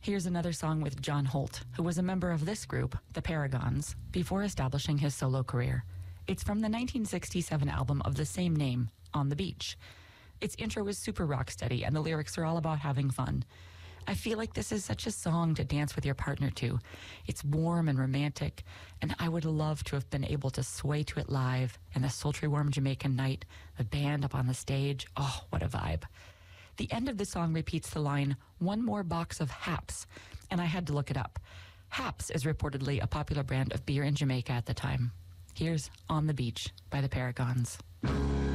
Here's another song with John Holt, who was a member of this group, the Paragons, before establishing his solo career. It's from the 1967 album of the same name, On the Beach. Its intro is super rock steady, and the lyrics are all about having fun. I feel like this is such a song to dance with your partner to. It's warm and romantic, and I would love to have been able to sway to it live in the sultry warm Jamaican night, the band up on the stage. Oh, what a vibe. The end of the song repeats the line, "One more box of Haps," and I had to look it up. Haps is reportedly a popular brand of beer in Jamaica at the time. Here's On the Beach by the Paragons.